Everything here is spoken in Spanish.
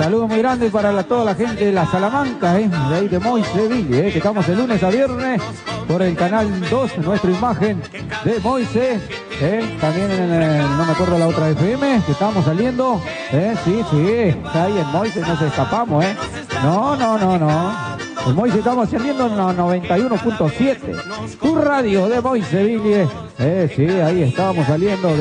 Saludo muy grande para toda la gente de la Salamanca, de ahí de Moise Billy, que estamos de lunes a viernes por el canal 2, nuestra imagen de Moise, también no me acuerdo la otra FM, que estamos saliendo, sí, ahí en Moise no se escapamos, no. En Moise estamos saliendo en la 91.7, tu radio de Moise Billy, sí, ahí estábamos saliendo.